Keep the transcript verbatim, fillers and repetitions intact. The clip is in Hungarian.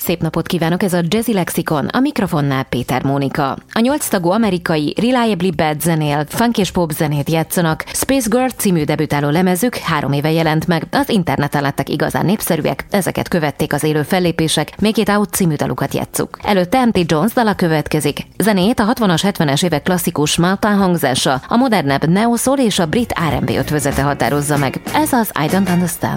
Szép napot kívánok, ez a Jazzy Lexikon, a mikrofonnál Péter Mónika. A nyolc tagú amerikai Reliably Bad zenél funk és pop zenét játszanak. Space Girl című debütáló lemezük három éve jelent meg, az interneten lettek igazán népszerűek, ezeket követték az élő fellépések, még két Out című dalukat játsszuk. Előtte em té Jones dala következik. Zenét a hatvanas, hetvenes évek klasszikus Motown hangzása, a modernebb neo-soul és a brit er és bé ötvözete határozza meg. Ez az I Don't Understand.